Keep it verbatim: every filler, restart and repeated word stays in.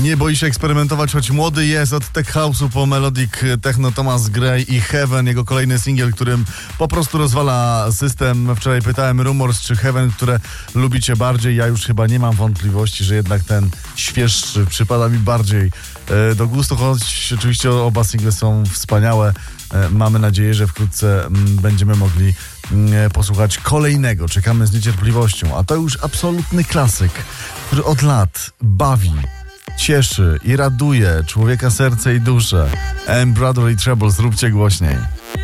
Nie boi się eksperymentować, choć młody jest, od tech house'u po melodic techno Thomas Gray i Heaven, jego kolejny singiel, którym po prostu rozwala system. Wczoraj pytałem Rumors czy Heaven, które lubicie bardziej. Ja już chyba nie mam wątpliwości, że jednak ten świeższy przypada mi bardziej e, do gustu, choć oczywiście oba single są wspaniałe. E, mamy nadzieję, że wkrótce m, będziemy mogli m, posłuchać kolejnego. Czekamy z niecierpliwością, a to już absolutny klasyk, który od lat bawi, cieszy i raduje człowieka serce i duszę. Embroidery Trouble, zróbcie głośniej.